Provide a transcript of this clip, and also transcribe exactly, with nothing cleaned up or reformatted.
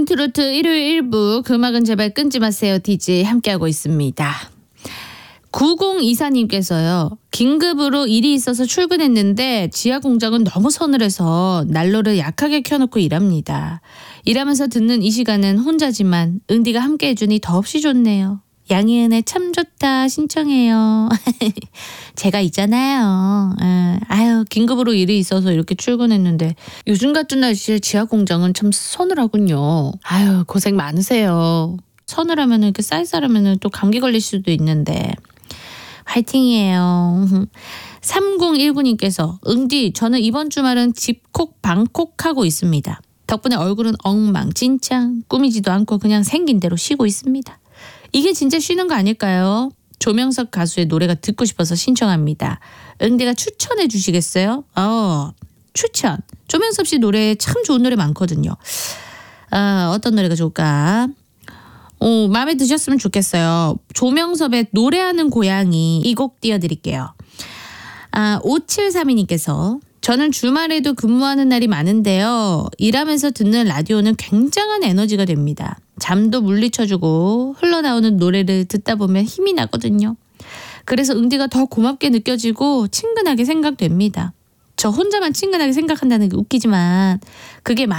트로트 일요일 일 부 그 음악은 제발 끊지 마세요 디제이 함께하고 있습니다. 구공이사님께서요. 긴급으로 일이 있어서 출근했는데 지하 공장은 너무 서늘해서 난로를 약하게 켜놓고 일합니다. 일하면서 듣는 이 시간은 혼자지만 은디가 함께 해주니 더없이 좋네요. 양희은의 참 좋다 신청해요. 제가 있잖아요. 아유 긴급으로 일이 있어서 이렇게 출근했는데 요즘 같은 날씨에 지하 공장은 참 서늘하군요. 아유 고생 많으세요. 서늘하면 이렇게 쌀쌀하면 또 감기 걸릴 수도 있는데 화이팅이에요. 삼공일구님께서 응디 저는 이번 주말은 집콕 방콕 하고 있습니다. 덕분에 얼굴은 엉망진창 꾸미지도 않고 그냥 생긴 대로 쉬고 있습니다. 이게 진짜 쉬는 거 아닐까요? 조명석 가수의 노래가 듣고 싶어서 신청합니다. 응대가 추천해 주시겠어요? 어, 추천. 조명석 씨 노래 참 좋은 노래 많거든요. 아, 어떤 노래가 좋을까? 어, 마음에 드셨으면 좋겠어요. 조명섭의 노래하는 고양이 이 곡 띄워드릴게요. 아, 오칠삼이님께서 저는 주말에도 근무하는 날이 많은데요. 일하면서 듣는 라디오는 굉장한 에너지가 됩니다. 잠도 물리쳐주고 흘러나오는 노래를 듣다 보면 힘이 나거든요. 그래서 응디가 더 고맙게 느껴지고 친근하게 생각됩니다. 저 혼자만 친근하게 생각한다는 게 웃기지만 그게